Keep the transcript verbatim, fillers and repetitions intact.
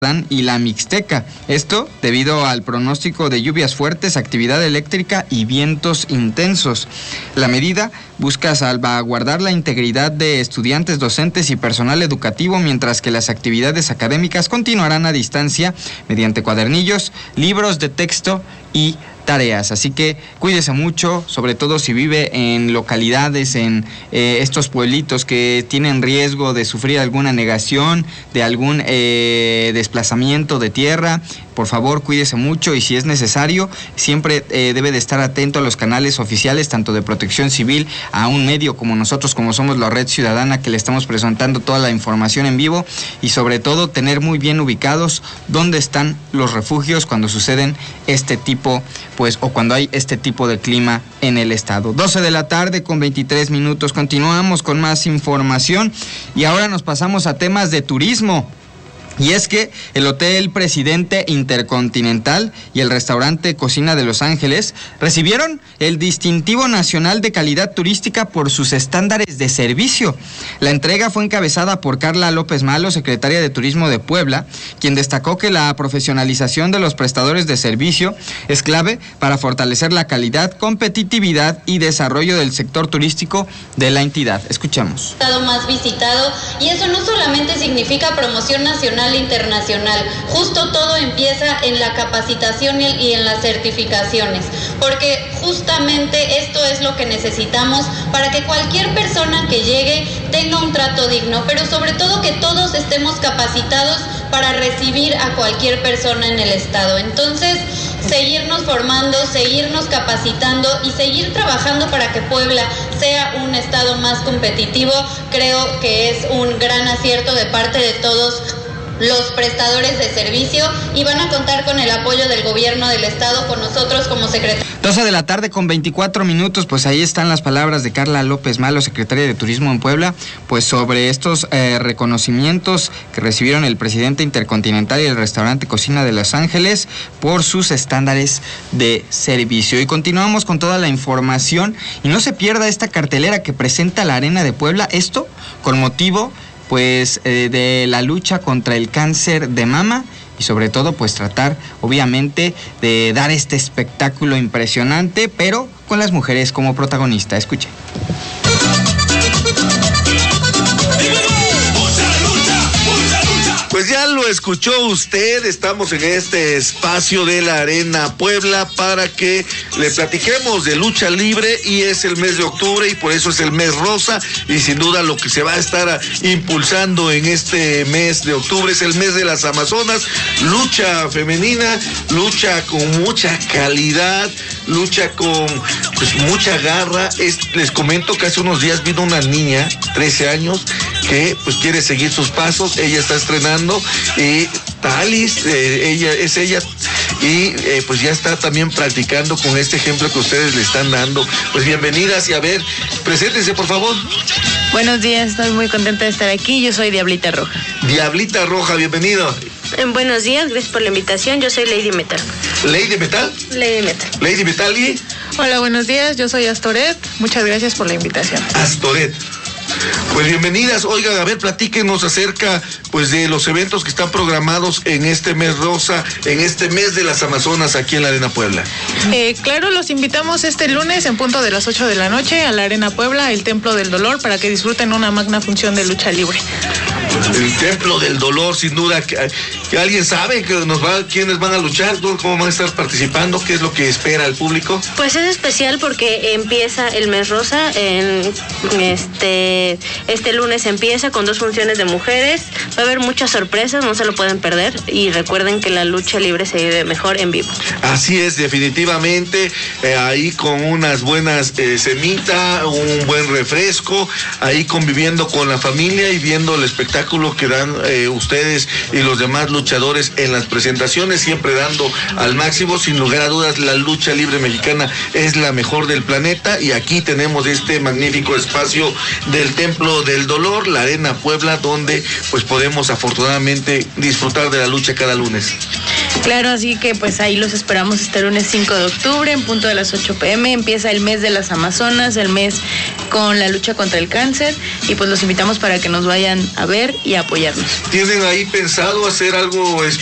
y la Mixteca. Esto debido al pronóstico de lluvias fuertes, actividad eléctrica y vientos intensos. La medida busca salvaguardar la integridad de estudiantes, docentes y personal educativo, mientras que las actividades académicas continuarán a distancia mediante cuadernillos, libros de texto y tareas. Así que cuídese mucho, sobre todo si vive en localidades, en eh, estos pueblitos que tienen riesgo de sufrir alguna negación, de algún eh, desplazamiento de tierra. Por favor, cuídese mucho y si es necesario, siempre eh, debe de estar atento a los canales oficiales, tanto de Protección Civil, a un medio como nosotros, como somos la Red Ciudadana, que le estamos presentando toda la información en vivo, y sobre todo tener muy bien ubicados dónde están los refugios cuando suceden este tipo, pues, o cuando hay este tipo de clima en el estado. doce de la tarde con veintitrés minutos. Continuamos con más información y ahora nos pasamos a temas de turismo. Y es que el Hotel Presidente Intercontinental y el restaurante Cocina de Los Ángeles recibieron el distintivo nacional de calidad turística por sus estándares de servicio. La entrega fue encabezada por Carla López Malo, secretaria de Turismo de Puebla, quien destacó que la profesionalización de los prestadores de servicio es clave para fortalecer la calidad, competitividad y desarrollo del sector turístico de la entidad. Escuchemos. Estado más visitado, y eso no solamente significa promoción nacional e internacional, justo todo empieza en la capacitación y en las certificaciones, porque justamente esto es lo que necesitamos para que cualquier persona que llegue tenga un trato digno, pero sobre todo que todos estemos capacitados para recibir a cualquier persona en el estado. Entonces, seguirnos formando, seguirnos capacitando y seguir trabajando para que Puebla sea un estado más competitivo, creo que es un gran acierto de parte de todos los prestadores de servicio, y van a contar con el apoyo del gobierno del estado, con nosotros como secretario. doce de la tarde con veinticuatro minutos, pues ahí están las palabras de Carla López Malo, secretaria de Turismo en Puebla, pues sobre estos eh, reconocimientos que recibieron el presidente Intercontinental y el restaurante Cocina de Los Ángeles por sus estándares de servicio. Y continuamos con toda la información, y no se pierda esta cartelera que presenta la Arena de Puebla, esto con motivo pues eh, de la lucha contra el cáncer de mama, y sobre todo pues tratar obviamente de dar este espectáculo impresionante, pero con las mujeres como protagonista. Escuche. Pues ya lo escuchó usted, estamos en este espacio de la Arena Puebla para que le platiquemos de lucha libre, y es el mes de octubre y por eso es el mes rosa, y sin duda lo que se va a estar impulsando en este mes de octubre es el mes de las Amazonas, lucha femenina, lucha con mucha calidad, lucha con pues mucha garra. Es, les comento que hace unos días vino una niña, trece años, que pues quiere seguir sus pasos. Ella está estrenando y Talis, eh, ella es ella, y eh, pues ya está también practicando con este ejemplo que ustedes le están dando. Pues bienvenidas, y a ver, preséntense por favor. Buenos días, estoy muy contenta de estar aquí. Yo soy Diablita Roja. Diablita Roja, bienvenido. Eh, buenos días, gracias por la invitación. Yo soy Lady Metal. ¿Lady Metal? Lady Metal. Lady Metal, ¿y? Hola, buenos días, yo soy Astoret. Muchas gracias por la invitación. Astoret. Pues bienvenidas. Oigan, a ver, platíquenos acerca pues de los eventos que están programados en este mes rosa, en este mes de las Amazonas aquí en la Arena Puebla. Eh, claro, los invitamos este lunes en punto de las ocho de la noche a la Arena Puebla, el Templo del Dolor, para que disfruten una magna función de lucha libre. El Templo del Dolor, sin duda. que, que alguien sabe que nos va, quiénes van a luchar, cómo van a estar participando, qué es lo que espera el público. Pues es especial porque empieza el mes rosa, en este este lunes empieza con dos funciones de mujeres, va a haber muchas sorpresas, no se lo pueden perder, y recuerden que la lucha libre se vive mejor en vivo. Así es, definitivamente, eh, ahí con unas buenas eh, cenitas, un buen refresco, ahí conviviendo con la familia y viendo el espectáculo que dan eh, ustedes y los demás luchadores en las presentaciones, siempre dando al máximo. Sin lugar a dudas, la lucha libre mexicana es la mejor del planeta, y aquí tenemos este magnífico espacio del Templo del Dolor, la Arena Puebla, donde pues podemos afortunadamente disfrutar de la lucha cada lunes. Claro, así que pues ahí los esperamos este lunes cinco de octubre en punto de las ocho pm. Empieza el mes de las Amazonas, el mes con la lucha contra el cáncer y pues los invitamos para que nos vayan a ver y a apoyarnos. ¿Tienen ahí pensado hacer algo especial